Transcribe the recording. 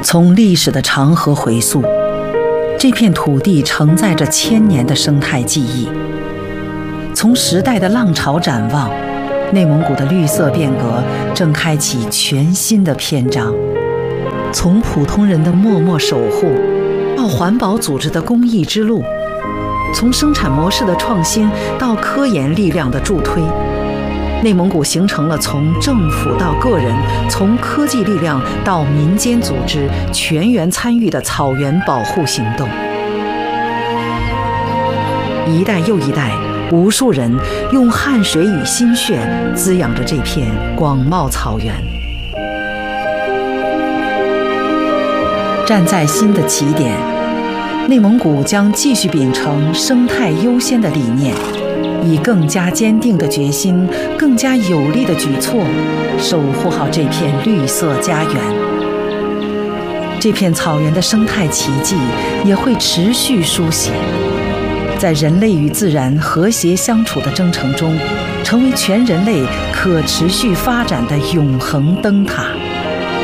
从历史的长河回溯，这片土地承载着千年的生态记忆。从时代的浪潮展望，内蒙古的绿色变革正开启全新的篇章。从普通人的默默守护，到环保组织的公益之路，从生产模式的创新到科研力量的助推，内蒙古形成了从政府到个人，从科技力量到民间组织全员参与的草原保护行动。一代又一代，无数人用汗水与心血滋养着这片广袤草原。站在新的起点，内蒙古将继续秉承生态优先的理念，以更加坚定的决心、更加有力的举措，守护好这片绿色家园。这片草原的生态奇迹也会持续书写，在人类与自然和谐相处的征程中，成为全人类可持续发展的永恒灯塔。